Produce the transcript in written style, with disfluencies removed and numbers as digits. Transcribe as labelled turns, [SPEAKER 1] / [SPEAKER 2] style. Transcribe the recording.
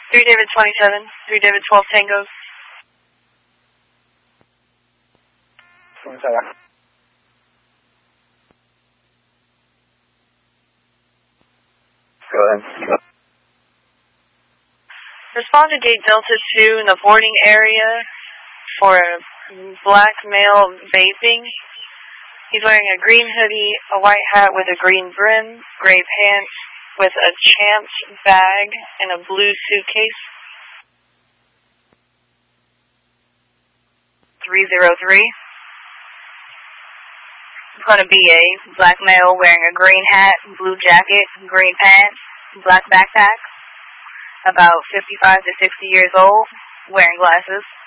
[SPEAKER 1] 3 David 27, 3 David 12 Tango.
[SPEAKER 2] 27. Go ahead.
[SPEAKER 1] Respond to gate Delta 2 in the boarding area for a black male vaping. He's wearing a green hoodie, a white hat with a green brim, gray pants with a Champs bag, and a blue suitcase. 303. In front of BA, black male wearing a green hat, blue jacket, green pants, black backpack. About 55 to 60 years old, wearing glasses.